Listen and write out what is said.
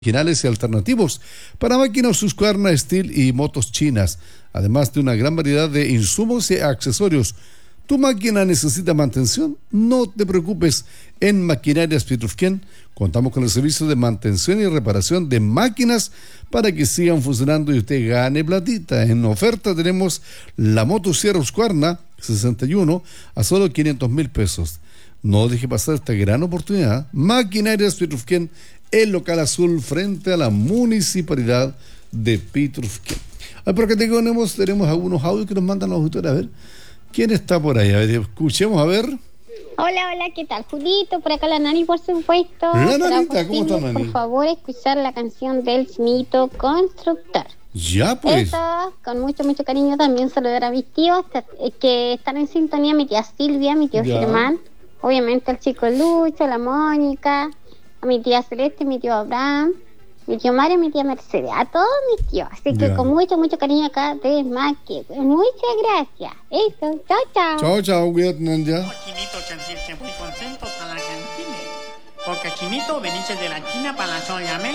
originales y alternativos para máquinas Husqvarna, Steel y motos chinas, además de una gran variedad de insumos y accesorios. ¿Tu máquina necesita mantención? No te preocupes, en Maquinarias Pitrufquén contamos con el servicio de mantención y reparación de máquinas para que sigan funcionando y usted gane platita. En oferta tenemos la moto Sierra Husqvarna 61 a solo 500.000 pesos. No deje pasar esta gran oportunidad. Maquinarias Pitrufquén, el local azul frente a la municipalidad de Pitrufquén. Por acá tenemos algunos audios que nos mandan los auditores. A ver, ¿quién está por ahí? A ver, escuchemos, a ver. Hola, ¿qué tal? Julito, por acá la Nani, por supuesto. La Nanita, ¿cómo está, Nani? Por favor, escuchar la canción del Chinito Constructor. Ya, pues. Eso, con mucho, mucho cariño también saludar a mis tíos que están en sintonía, mi tía Silvia, mi tío Germán, obviamente al chico Lucho, la Mónica, a mi tía Celeste, mi tío Abraham, mi tío Mario, mi tía Mercedes, a todos mis tíos. Así que con mucho, mucho cariño acá de Maque. Muchas gracias. Eso, chao, chao. Chao, chao, cuídate, Nanja. Chinito sentirse muy contento para la cantina. Porque Chinito venirse de la China para la zona